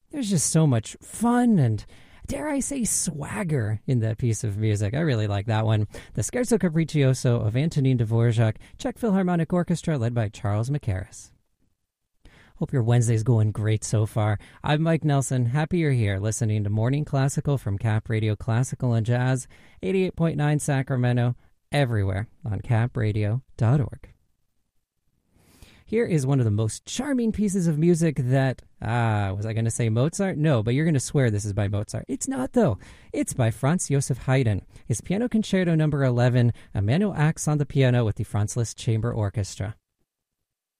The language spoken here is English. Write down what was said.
There's just so much fun and, dare I say, swagger in that piece of music. I really like that one. The Scherzo Capriccioso of Antonin Dvorak, Czech Philharmonic Orchestra, led by Charles Mackerras. Hope your Wednesday's going great so far. I'm Mike Nelson. Happy you're here listening to Morning Classical from Cap Radio Classical and Jazz, 88.9 Sacramento, everywhere on capradio.org. Here is one of the most charming pieces of music that, was I going to say Mozart? No, but you're going to swear this is by Mozart. It's not, though. It's by Franz Joseph Haydn. His Piano Concerto No. 11, Emmanuel Ax on the piano with the Franz Liszt Chamber Orchestra.